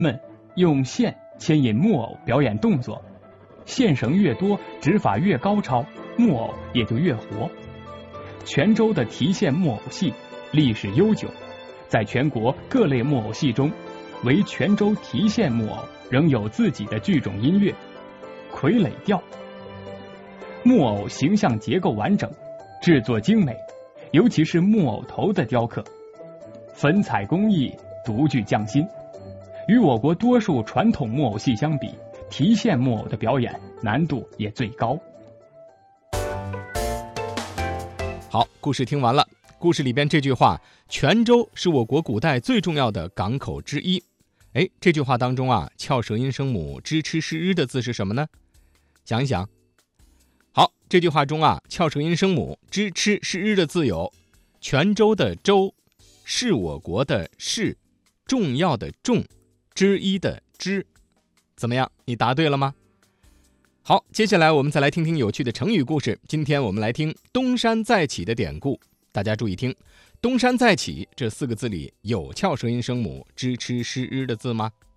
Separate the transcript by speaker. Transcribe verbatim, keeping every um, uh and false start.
Speaker 1: 们用线牵引木偶表演动作，线绳越多，指法越高超，木偶也就越活。泉州的提线木偶戏历史悠久，在全国各类木偶戏中，唯泉州提线木偶仍有自己的剧种音乐傀儡调。木偶形象结构完整，制作精美，尤其是木偶头的雕刻，粉彩工艺独具匠心。与我国多数传统木偶戏相比，提线木偶的表演难度也最高。
Speaker 2: 好，故事听完了。故事里边这句话，泉州是我国古代最重要的港口之一。哎，这句话当中啊，翘舌音声母支吃是日的字是什么呢？想一想。好，这句话中啊，翘舌音声母支吃是日的字有泉州的州，是我国的是，重要的重，之一的之。怎么样，你答对了吗？好，接下来我们再来听听有趣的成语故事。今天我们来听东山再起的典故。大家注意听，东山再起这四个字里有翘舌音声母支吃是日的字吗？